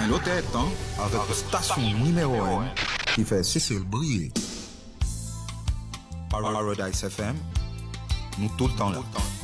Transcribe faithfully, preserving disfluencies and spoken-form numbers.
L'autre temps, avec la station numéro un qui fait Cécile briller. Paradise F M, nous tout le temps là.